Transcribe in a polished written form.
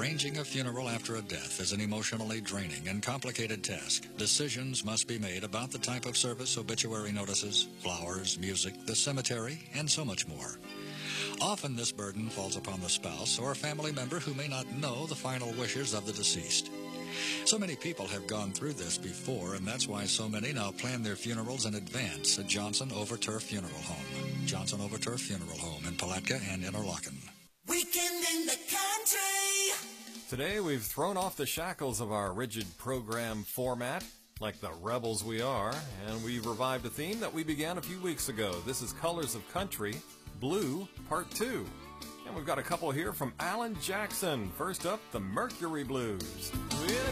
Arranging a funeral after a death is an emotionally draining and complicated task. Decisions must be made about the type of service, obituary notices, flowers, music, the cemetery, and so much more. Often this burden falls upon the spouse or a family member who may not know the final wishes of the deceased. So many people have gone through this before, and that's why so many now plan their funerals in advance at Johnson Overturf Funeral Home. Johnson Overturf Funeral Home in Palatka and Interlaken. Weekend in the country. Today we've thrown off the shackles of our rigid program format, like the rebels we are, and we've revived a theme that we began a few weeks ago. This is Colors of Country, Blue, Part 2. And we've got a couple here from Alan Jackson. First up, the Mercury Blues. With